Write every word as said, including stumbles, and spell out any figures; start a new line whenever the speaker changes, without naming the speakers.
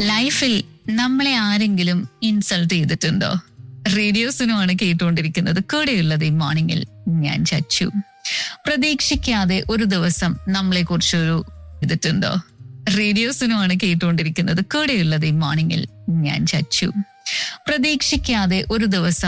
ലൈഫിൽ നമ്മളെ ആരെങ്കിലും ഇൻസൾട്ട് ചെയ്തിട്ടുണ്ടോ? റേഡിയോസിനുമാണ് കേട്ടുകൊണ്ടിരിക്കുന്നത്. കൂടെയുള്ളത് ഈ മോർണിംഗിൽ ഞാൻ ചച്ചു. പ്രതീക്ഷിക്കാതെ ഒരു ദിവസം നമ്മളെ കുറിച്ചൊരു ചെയ്തിട്ടുണ്ടോ? റേഡിയോസിനുമാണ് കേട്ടുകൊണ്ടിരിക്കുന്നത്. കൂടെയുള്ളത് ഈ മോർണിംഗിൽ ഞാൻ ചച്ചു. പ്രതീക്ഷിക്കാതെ ഒരു ദിവസം